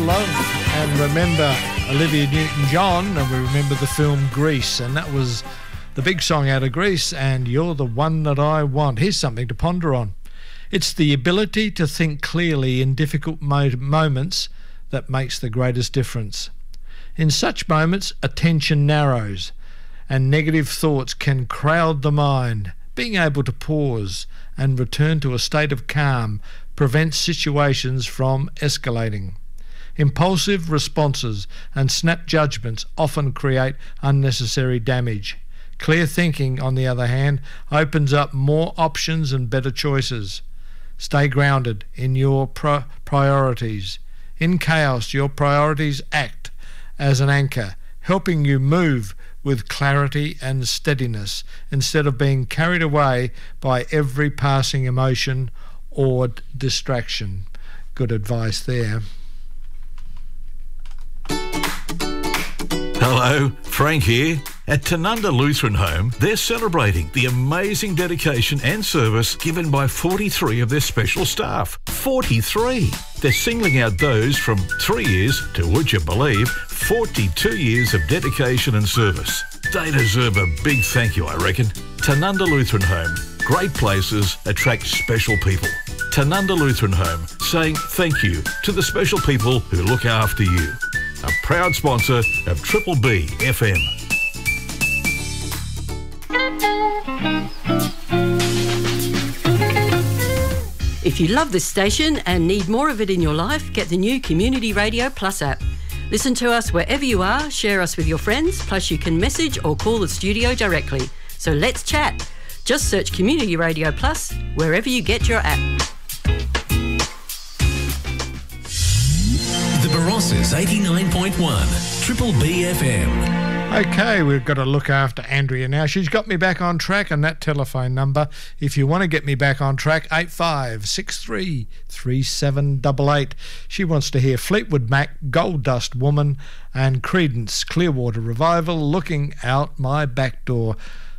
love and remember Olivia Newton-John, and we remember the film Grease, and that was the big song out of Grease, and You're the One That I Want. Here's something to ponder on. It's the ability to think clearly in difficult moments that makes the greatest difference. In such moments, attention narrows and negative thoughts can crowd the mind. Being able to pause and return to a state of calm prevents situations from escalating. Impulsive responses and snap judgments often create unnecessary damage. Clear thinking, on the other hand, opens up more options and better choices. Stay grounded in your priorities. In chaos, your priorities act as an anchor, helping you move with clarity and steadiness instead of being carried away by every passing emotion or distraction. Good advice there. Hello, Frank here. At Tanunda Lutheran Home, they're celebrating the amazing dedication and service given by 43 of their special staff. 43! They're singling out those from 3 years to, would you believe, 42 years of dedication and service. They deserve a big thank you, I reckon. Tanunda Lutheran Home. Great places attract special people. Tanunda Lutheran Home, saying thank you to the special people who look after you. A proud sponsor of Triple B FM. If you love this station and need more of it in your life, get the new Community Radio Plus app. Listen to us wherever you are, share us with your friends, plus you can message or call the studio directly. So let's chat. Just search Community Radio Plus wherever you get your app. The Barossa's 89.1, Triple B FM. Okay, we've got to look after Andrea now. She's got me back on track, and that telephone number, if you want to get me back on track, 8563 3788. She wants to hear Fleetwood Mac, Gold Dust Woman, and Creedence Clearwater Revival, Looking Out My Back Door.